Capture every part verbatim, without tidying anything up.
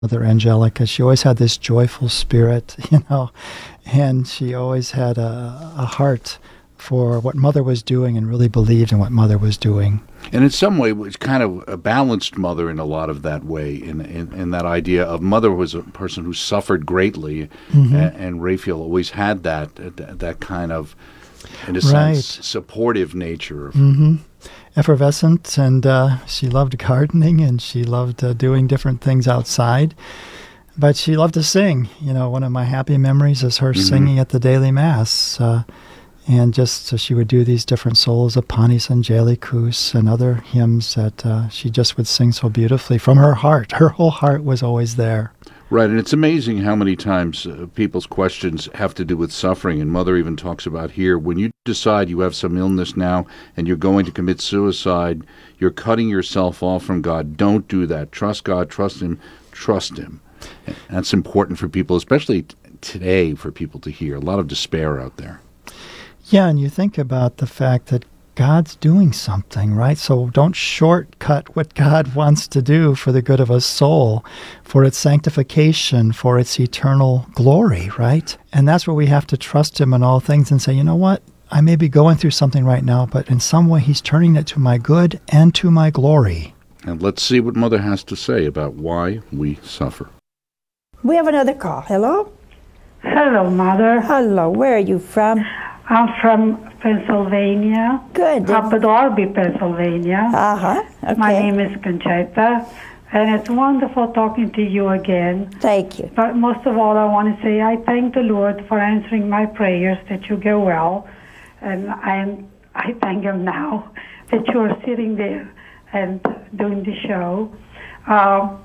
Mother Angelica. She always had this joyful spirit, you know, and she always had a, a heart for what Mother was doing and really believed in what Mother was doing. And in some way, was kind of a balanced Mother in a lot of that way, in in, in that idea of Mother was a person who suffered greatly, mm-hmm. and, and Raphael always had that, that that kind of, in a right. sense, supportive nature. Of, mm-hmm. Effervescent, and uh, she loved gardening, and she loved uh, doing different things outside. But she loved to sing. You know, one of my happy memories is her mm-hmm. singing at the daily Mass. Uh, and just so she would do these different solos of Panis Angelicus and other hymns that uh, she just would sing so beautifully from her heart. Her whole heart was always there. Right, and it's amazing how many times uh, people's questions have to do with suffering, and Mother even talks about here, when you decide you have some illness now and you're going to commit suicide, you're cutting yourself off from God. Don't do that. Trust God, trust Him, trust Him. And that's important for people, especially t- today, for people to hear. A lot of despair out there. Yeah, and you think about the fact that God's doing something, right? So don't shortcut what God wants to do for the good of a soul, for its sanctification, for its eternal glory, right? And that's where we have to trust Him in all things and say, you know what? I may be going through something right now, but in some way He's turning it to my good and to my glory. And let's see what Mother has to say about why we suffer. We have another call. Hello? Hello, Mother. Hello. Where are you from? I'm from Pennsylvania. Good. Up at Darby, Pennsylvania. Uh-huh. Okay. My name is Conchita, and it's wonderful talking to you again. Thank you. But most of all, I want to say I thank the Lord for answering my prayers that you get well, and I I thank Him now that you are sitting there and doing the show. Um,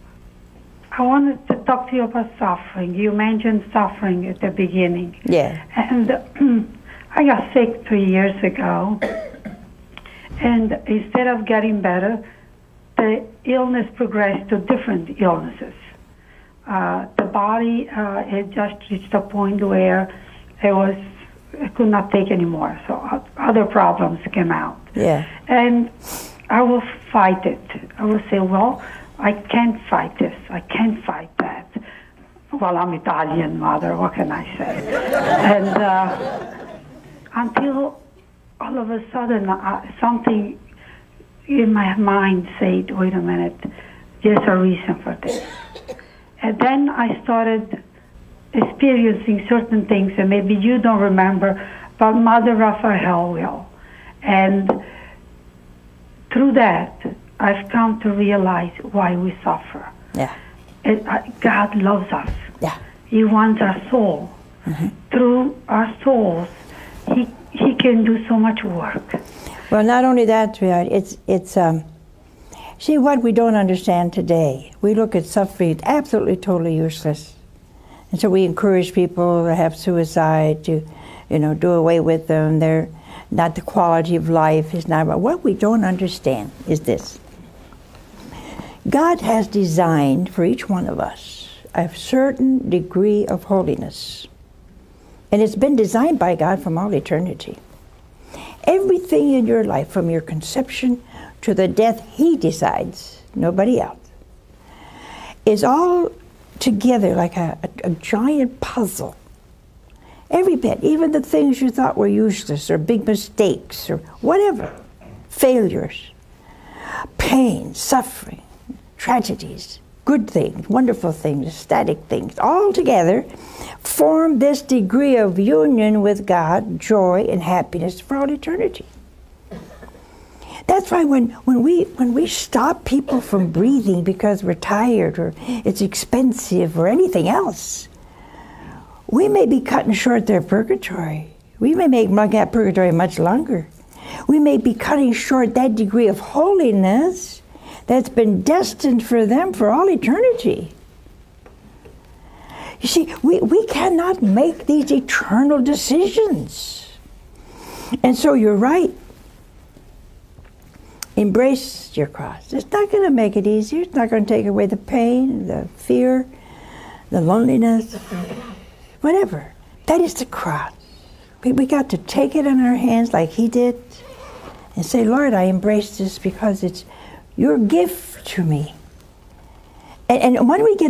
I wanted to talk to you about suffering. You mentioned suffering at the beginning. Yeah. And I got sick three years ago. And instead of getting better, the illness progressed to different illnesses. Uh, the body, uh, it just reached a point where it was, it could not take anymore. So other problems came out. Yeah. And I will fight it. I will say, well, I can't fight this. I can't fight that. Well, I'm Italian, Mother. What can I say? And uh, until all of a sudden, uh, something in my mind said, wait a minute, there's a reason for this. And then I started experiencing certain things that maybe you don't remember, but Mother Raphael will. And through that, I've come to realize why we suffer. Yeah. It, uh, God loves us. Yeah. He wants our soul. Mm-hmm. Through our souls, He He can do so much work. Well, not only that, it's it's um. See, what we don't understand today, we look at suffering absolutely totally useless, and so we encourage people to have suicide, to, you know, do away with them. They're not the quality of life is not. But what we don't understand is this. God has designed for each one of us a certain degree of holiness. And it's been designed by God from all eternity. Everything in your life, from your conception to the death He decides, nobody else, is all together like a, a, a giant puzzle. Every bit, even the things you thought were useless or big mistakes or whatever, failures, pain, suffering, tragedies, good things, wonderful things, ecstatic things, all together form this degree of union with God, joy and happiness for all eternity. That's why when, when we when we stop people from breathing because we're tired or it's expensive or anything else, we may be cutting short their purgatory. We may make that purgatory much longer. We may be cutting short that degree of holiness that's been destined for them for all eternity. You see, we, we cannot make these eternal decisions. And so you're right. Embrace your cross. It's not going to make it easier. It's not going to take away the pain, the fear, the loneliness, whatever. That is the cross. We, we got to take it in our hands like He did and say, Lord, I embrace this because it's your gift to me. And, and when we get